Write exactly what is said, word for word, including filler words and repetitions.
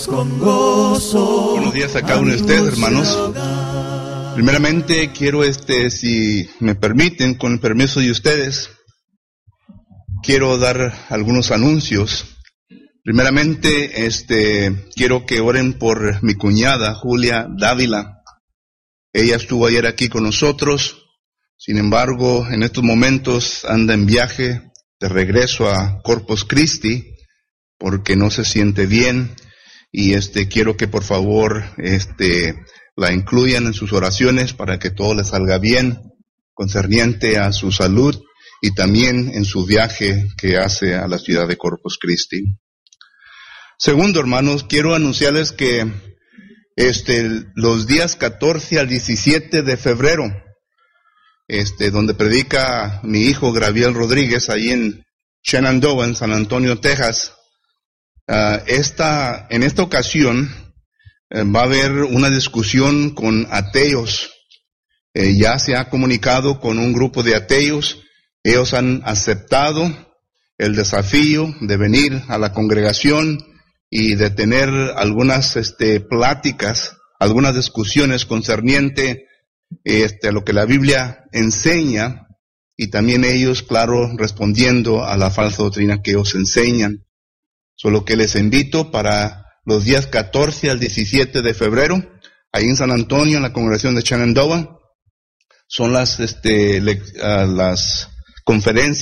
Con gozo. Buenos días a cada uno de ustedes, hermanos. Primeramente quiero, este, si me permiten, con el permiso de ustedes, quiero dar algunos anuncios. Primeramente, este, quiero que oren por mi cuñada, Julia Dávila. Ella estuvo ayer aquí con nosotros. Sin embargo, en estos momentos anda en viaje de regreso a Corpus Christi porque no se siente bien. Y este quiero que por favor este la incluyan en sus oraciones para que todo le salga bien concerniente a su salud y también en su viaje que hace a la ciudad de Corpus Christi. Segundo, hermanos, quiero anunciarles que este los días catorce al diecisiete de febrero, este donde predica mi hijo Gabriel Rodríguez ahí en Shenandoah, en San Antonio, Texas. Uh, esta, en esta ocasión eh, va a haber una discusión con ateos. Eh, ya se ha comunicado con un grupo de ateos. Ellos han aceptado el desafío de venir a la congregación y de tener algunas este, pláticas, algunas discusiones concerniente este, a lo que la Biblia enseña y también ellos, claro, respondiendo a la falsa doctrina que ellos enseñan. Solo que les invito para los días catorce al diecisiete de febrero, ahí en San Antonio, en la congregación de Shenandoah, son las, este, le, uh, las conferencias